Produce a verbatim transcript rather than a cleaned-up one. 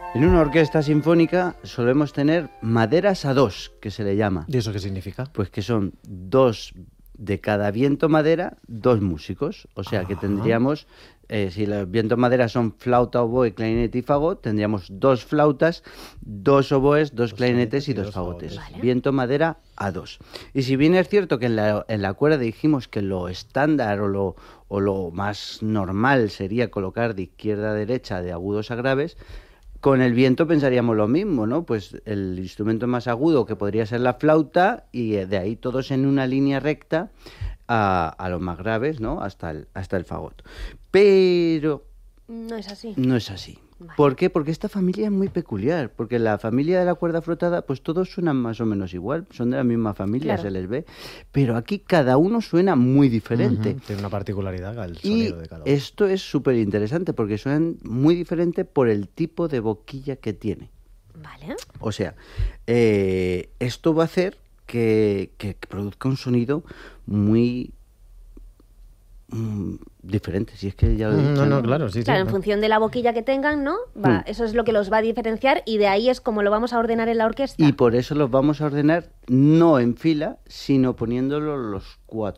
En una orquesta sinfónica solemos tener maderas a dos, que se le llama. ¿Y eso qué significa? Pues que son dos de cada viento madera, dos músicos. O sea, que tendríamos, eh, si los vientos madera son flauta, oboe, clarinete y fagot, tendríamos dos flautas, dos oboes, dos, dos clarinetes y dos, dos fagotes. Vale. Viento madera a dos. Y si bien es cierto que en la, en la cuerda dijimos que lo estándar o lo, o lo más normal sería colocar de izquierda a derecha de agudos a graves, con el viento pensaríamos lo mismo, ¿no? Pues el instrumento más agudo que podría ser la flauta y de ahí todos en una línea recta a, a los más graves, ¿no? Hasta el, hasta el fagot. Pero no es así. No es así. Vale. ¿Por qué? Porque esta familia es muy peculiar, porque la familia de la cuerda frotada, pues todos suenan más o menos igual, son de la misma familia, claro. Se les ve, pero aquí cada uno suena muy diferente. Uh-huh. Tiene una particularidad el sonido y de cada uno. Esto es súper interesante porque suenan muy diferente por el tipo de boquilla que tiene. Vale. O sea, eh, esto va a hacer que, que, que produzca un sonido muy... Mm, diferente, si es que ya lo he dicho. No, no, claro, sí, claro, sí, en no. función de la boquilla que tengan, ¿no? Va, mm. Eso es lo que los va a diferenciar y de ahí es como lo vamos a ordenar en la orquesta. Y por eso los vamos a ordenar no en fila, sino poniéndolo los cuatro